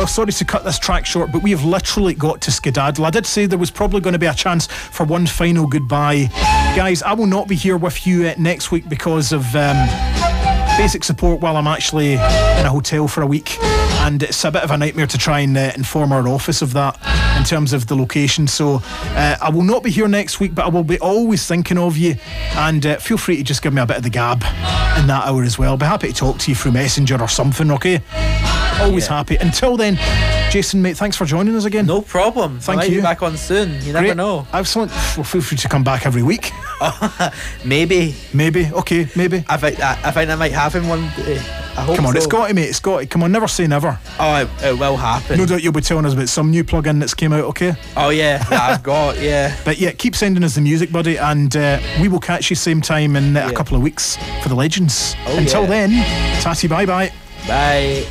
Well, sorry to cut this track short, but we have literally got to skedaddle. I did say there was probably going to be a chance for one final goodbye. Guys, I will not be here with you next week because of basic support while I'm actually in a hotel for a week, and it's a bit of a nightmare to try and inform our office of that in terms of the location. So I will not be here next week, but I will be always thinking of you, and feel free to just give me a bit of the gab in that hour as well. I'll be happy to talk to you through Messenger or something, okay? Always happy. Until then, Jason, mate, thanks for joining us again. No problem. Thank you. Be back on soon. You never know. Excellent. Well, feel free to come back every week. Maybe. Okay, maybe. I think I might have him one day. I hope Come on, so. it's got to, mate. It's got to. Come on, never say never. Oh, it will happen. No doubt you'll be telling us about some new plug-in that's came out, okay? Oh, yeah, that I've got, yeah. But yeah, keep sending us the music, buddy, and we will catch you same time in a couple of weeks for the Legends. Until then, tatty bye-bye. Bye.